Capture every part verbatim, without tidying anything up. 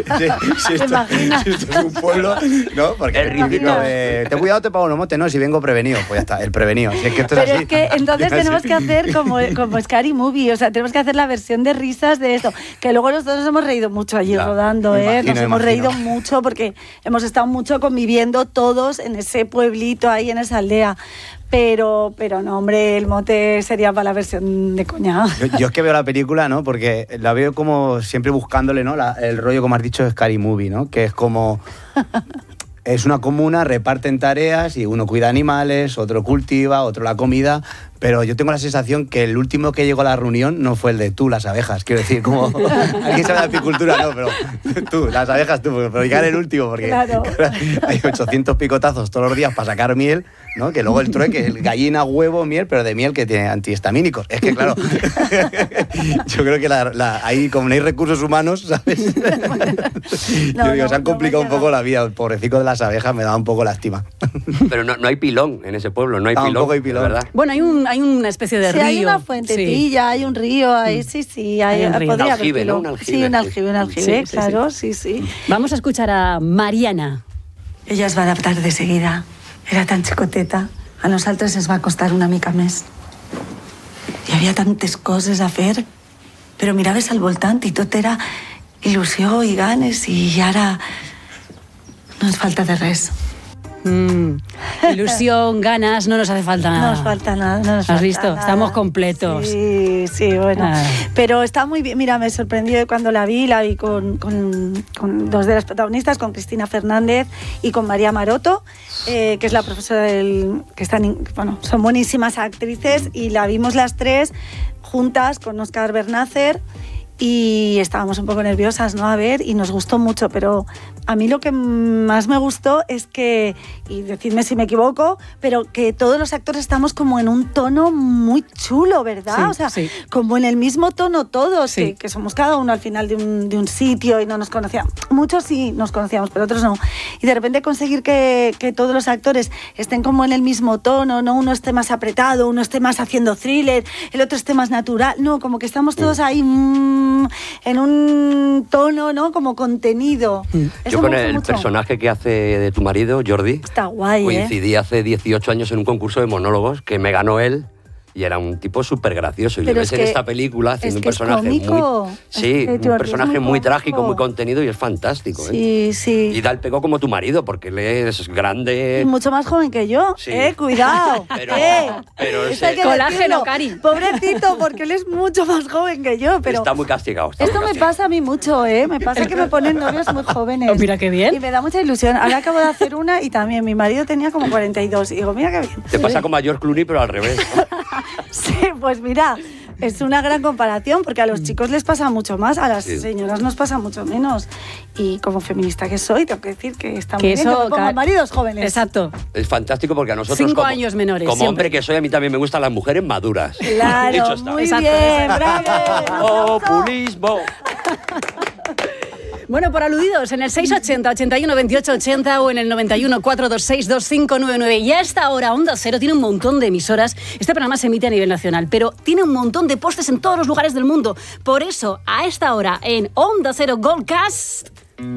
si, esto, si esto es un pueblo, ¿no? Porque es ridículo. Eh, ten cuidado, te pago un mote, no, si vengo prevenido, pues ya está, el prevenido. Si es que esto es Pero así, es que entonces tenemos así. que hacer como, como Scary Movie, o sea, tenemos que hacer la versión de risas de esto, que luego nosotros nos hemos reído mucho allí Ya, rodando, me ¿eh? imagino, Nos me hemos imagino. reído mucho porque hemos estado mucho conviviendo todos en ese pueblito ahí, en esa aldea. Pero, pero no, hombre, el mote sería para la versión de coña. Yo, yo es que veo la película, ¿no? Porque la veo como siempre buscándole, ¿no? La, el rollo, como has dicho, de Scary Movie, ¿no? Que es como... Es una comuna, reparten tareas y uno cuida animales, otro cultiva, otro la comida, pero yo tengo la sensación que el último que llegó a la reunión no fue el de tú, las abejas. Quiero decir, como alguien sabe de apicultura, no, pero tú, las abejas tú, pero llegar el último, porque Claro. hay ochocientos picotazos todos los días para sacar miel, ¿no? Que luego el trueque, el gallina, huevo, miel, pero de miel que tiene antihistamínicos. Es que, claro, yo creo que la, la, ahí, como no hay recursos humanos, ¿sabes? No, yo digo, no, se han no complicado me un poco la vida. El pobrecito de las abejas me da un poco lástima. Pero no, no hay pilón en ese pueblo, no hay Tampoco pilón, hay pilón. de verdad. Bueno, hay, un, hay una especie de Sí, río. hay una fuentecilla, hay un río, ahí sí, sí. Hay, Hay un río. podría Un haber aljibe, pilón. ¿no? Un aljibe, Sí, un sí. aljibe, un aljibe, Sí, sí, claro, sí, sí. Vamos a escuchar a Mariana. Ella es va adaptar de seguida. Era tan xicoteta. A nosaltres ens va costar una mica més. Hi havia tantes coses a fer, però miraves al voltant i tot era il·lusió i ganes i ara no ens falta de res. Mm, ilusión, ganas, no nos hace falta nada. No nos falta nada. No nos ¿Has falta visto? nada. Estamos completos. Sí, sí, bueno. Ah. Pero está muy bien. Mira, me sorprendió cuando la vi, la vi con, con, con dos de las protagonistas, con Cristina Fernández y con María Maroto, eh, que es la profesora del... que están, bueno, son buenísimas actrices y la vimos las tres juntas con Óscar Bernácer y estábamos un poco nerviosas, ¿no? A ver, y nos gustó mucho, pero a mí lo que más me gustó es que, y decidme si me equivoco, pero que todos los actores estamos como en un tono muy chulo, ¿verdad? Sí, o sea, sí. como en el mismo tono todos, Sí. que, que somos cada uno al final de un, de un sitio y no nos conocíamos. Muchos sí nos conocíamos, pero otros no. Y de repente conseguir que, que todos los actores estén como en el mismo tono, no uno esté más apretado, uno esté más haciendo thriller, el otro esté más natural, no, como que estamos todos ahí mmm, en un tono, ¿no? Como contenido. Eso Yo con me gustó el mucho. personaje que hace de tu marido, Jordi, Está guay, ¿eh? coincidí hace dieciocho años en un concurso de monólogos que me ganó él y era un tipo súper gracioso. Y Pero lo es ves en que- esta película haciendo es un que es personaje cómico. muy... Es Sí, que Jordi un es personaje muy muy trágico, cómico. muy contenido y es fantástico. ¿eh? Sí, sí. Y da el pego como tu marido, porque él es grande... Y mucho más joven que yo, Sí. eh, cuidado. Pero- eh. pero Esto ese- hay que Colágeno, decirlo. Cari. Pobrecito, porque él es mucho más joven que yo, pero Está muy castigado. está esto muy me castigado. pasa a mí mucho, eh. Me pasa que me ponen novios muy jóvenes. Oh, mira qué bien. Y me da mucha ilusión. Ahora acabo de hacer una y también mi marido tenía como cuarenta y dos y digo, mira qué bien. Te pasa como a George Clooney, pero al revés. Sí, pues mira, es una gran comparación porque a los chicos les pasa mucho más, a las Sí. señoras nos pasa mucho menos. Y como feminista que soy, tengo que decir que está muy Que bien que eso, me pongan Ca- maridos jóvenes. Exacto. Es fantástico porque a nosotros Cinco como, años menores, como siempre. hombre que soy, a mí también me gustan las mujeres maduras. Claro, Dicho está. muy Exacto, bien, exacto. bravo. Populismo. Bueno, por aludidos, en el seis ochenta, ochenta y uno, veintiocho ochenta o en el noventa y uno, cuatrocientos veintiséis, veinticinco noventa y nueve. Y a esta hora, Onda Cero tiene un montón de emisoras. Este programa se emite a nivel nacional, pero tiene un montón de postes en todos los lugares del mundo. Por eso, a esta hora, en Onda Cero Goldcast...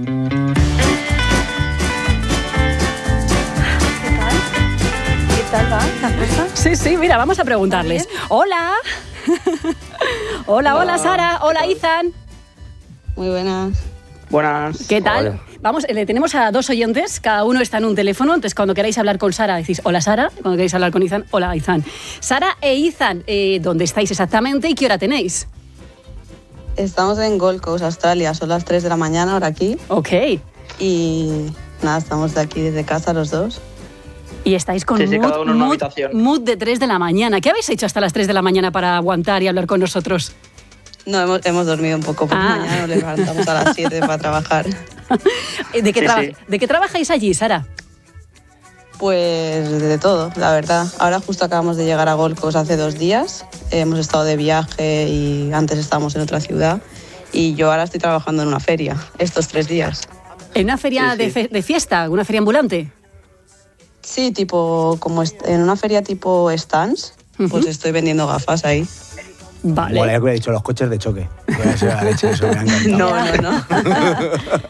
¿Qué tal va la cosa? Sí, sí, mira, vamos a preguntarles. Hola. Hola, hola, Sara. Hola, Izan. Muy buenas. Buenas. ¿Qué tal? Hola. Vamos, le tenemos a dos oyentes, cada uno está en un teléfono, entonces cuando queráis hablar con Sara decís hola Sara, cuando queráis hablar con Izan, hola Izan. Sara e Izan, eh, ¿dónde estáis exactamente y qué hora tenéis? Estamos en Gold Coast, Australia. Son las tres de la mañana ahora aquí. Ok. Y nada, estamos de aquí desde casa los dos. Y estáis con Sí, sí, mood, cada uno en una mood- habitación. mood de tres de la mañana. ¿Qué habéis hecho hasta las tres de la mañana para aguantar y hablar con nosotros? No, hemos, hemos dormido un poco porque Ah. mañana nos levantamos a las siete para trabajar. Eh, ¿De qué, Sí, traba- sí. ¿De qué trabajáis allí, Sara? Pues de todo, la verdad. Ahora justo acabamos de llegar a Gold Coast hace dos días. Hemos estado de viaje y antes estábamos en otra ciudad. Y yo ahora estoy trabajando en una feria, estos tres días. ¿En una feria Sí, De, sí. fe- de fiesta, una feria ambulante? Sí, tipo, como est- en una feria tipo stands, pues estoy vendiendo gafas ahí. Vale. Mola, ya que hubiera dicho los coches de choque. Que hubiera sido la leche, eso me ha encantado. No, no, no.